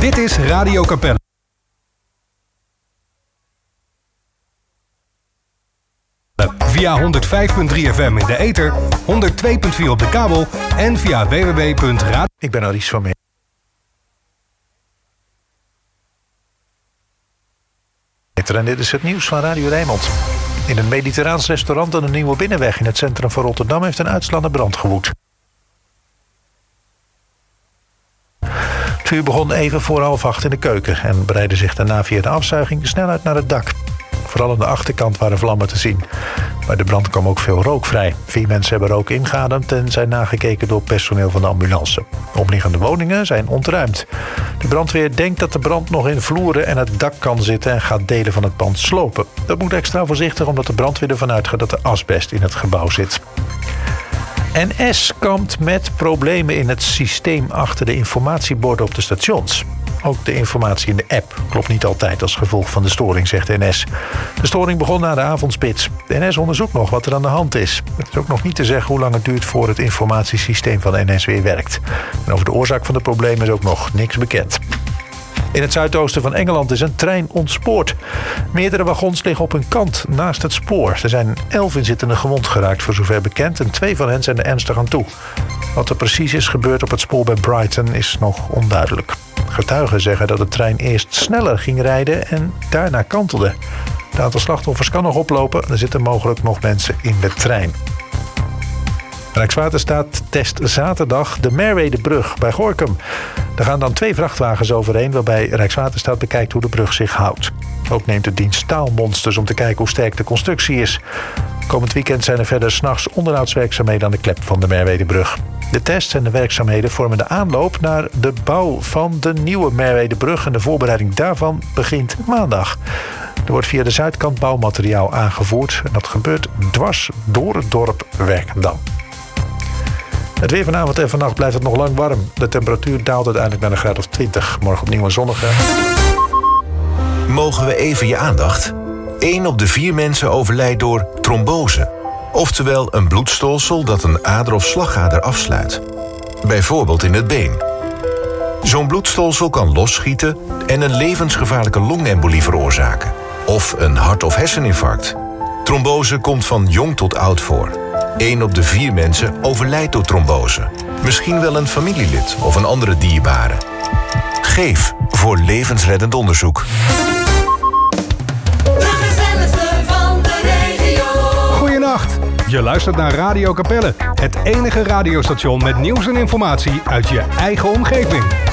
Dit is Radio Capelle. Via 105.3 FM in de ether, 102.4 op de kabel en via www.radio. Ik ben Aries van Meer. En dit is het nieuws van Radio Rijnmond. In een mediterraans restaurant aan de Nieuwe Binnenweg in het centrum van Rotterdam heeft een uitslaande brand gewoed. Het vuur begon even voor 7:30 in de keuken en breidde zich daarna via de afzuiging snel uit naar het dak. Vooral aan de achterkant waren vlammen te zien. Bij de brand kwam ook veel rook vrij. 4 mensen hebben rook ingeademd en zijn nagekeken door personeel van de ambulance. Omliggende woningen zijn ontruimd. De brandweer denkt dat de brand nog in vloeren en het dak kan zitten en gaat delen van het pand slopen. Dat moet extra voorzichtig omdat de brandweer ervan uitgaat dat er asbest in het gebouw zit. NS kampt met problemen in het systeem achter de informatieborden op de stations. Ook de informatie in de app klopt niet altijd als gevolg van de storing, zegt NS. De storing begon na de avondspits. De NS onderzoekt nog wat er aan de hand is. Het is ook nog niet te zeggen hoe lang het duurt voor het informatiesysteem van NS weer werkt. En over de oorzaak van de problemen is ook nog niks bekend. In het zuidoosten van Engeland is een trein ontspoord. Meerdere wagons liggen op hun kant naast het spoor. Er zijn 11 inzittenden gewond geraakt, voor zover bekend, en 2 van hen zijn er ernstig aan toe. Wat er precies is gebeurd op het spoor bij Brighton is nog onduidelijk. Getuigen zeggen dat de trein eerst sneller ging rijden en daarna kantelde. Het aantal slachtoffers kan nog oplopen. Er zitten mogelijk nog mensen in de trein. Rijkswaterstaat test zaterdag de Merwedebrug bij Gorinchem. Er gaan dan 2 vrachtwagens overheen waarbij Rijkswaterstaat bekijkt hoe de brug zich houdt. Ook neemt de dienst staalmonsters om te kijken hoe sterk de constructie is. Komend weekend zijn er verder 's nachts onderhoudswerkzaamheden aan de klep van de Merwedebrug. De tests en de werkzaamheden vormen de aanloop naar de bouw van de nieuwe Merwedebrug en de voorbereiding daarvan begint maandag. Er wordt via de zuidkant bouwmateriaal aangevoerd en dat gebeurt dwars door het dorp Werkendam. Het weer vanavond en vannacht blijft het nog lang warm. De temperatuur daalt uiteindelijk naar een graad of 20. Morgen opnieuw een zonnige. Mogen we even je aandacht? 1 op de 4 mensen overlijdt door trombose. Oftewel een bloedstolsel dat een ader of slagader afsluit. Bijvoorbeeld in het been. Zo'n bloedstolsel kan losschieten en een levensgevaarlijke longembolie veroorzaken. Of een hart- of herseninfarct. Trombose komt van jong tot oud voor. 1 op de 4 mensen overlijdt door trombose. Misschien wel een familielid of een andere dierbare. Geef voor levensreddend onderzoek. Goedenacht. Je luistert naar Radio Capelle. Het enige radiostation met nieuws en informatie uit je eigen omgeving.